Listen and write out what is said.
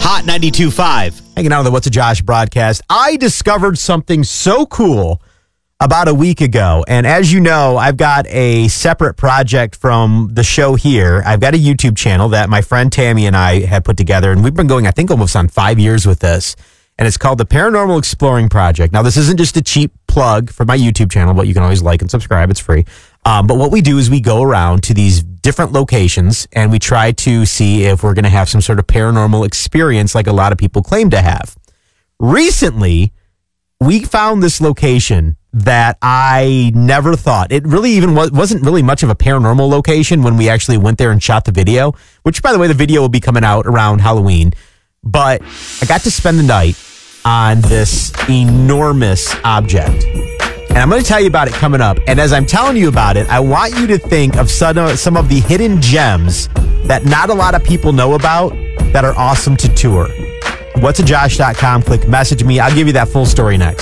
Hot 92.5. Hanging out on the What's a Josh broadcast. I discovered something so cool about a week ago. And as you know, I've got a separate project from the show here. I've got a YouTube channel that my friend Tammy and I have put together. And we've been going, I think, almost on 5 years with this. And it's called the Paranormal Exploring Project. Now, this isn't just a cheap plug for my YouTube channel, but you can always like and subscribe. It's free. But what we do is we go around to these different locations and we try to see if we're going to have some sort of paranormal experience like a lot of people claim to have. Recently, we found this location that I never thought. It really even wasn't really much of a paranormal location when we actually went there and shot the video, which, by the way, the video will be coming out around Halloween. But I got to spend the night on this enormous object. And I'm going to tell you about it coming up. And as I'm telling you about it, I want you to think of some of the hidden gems that not a lot of people know about that are awesome to tour. Whatsajosh.com. Click message me. I'll give you that full story next.